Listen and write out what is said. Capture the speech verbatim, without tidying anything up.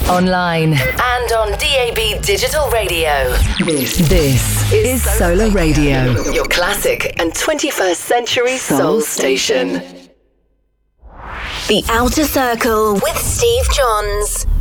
online, and on D A B Digital Radio. This, this is Solar Radio, your classic and twenty-first century soul station. The Outer Circle with Steve Johns.